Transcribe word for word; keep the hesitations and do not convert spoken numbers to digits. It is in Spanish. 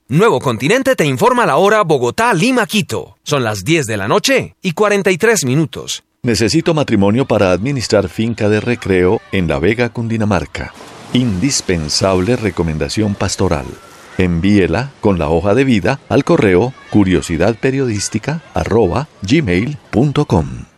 Nuevo Continente te informa la hora Bogotá, Lima, Quito. Son las diez de la noche y cuarenta y tres minutos. Necesito matrimonio para administrar finca de recreo en La Vega, Cundinamarca. Indispensable recomendación pastoral. Envíela con la hoja de vida al correo curiosidadperiodística arroba gmail punto com.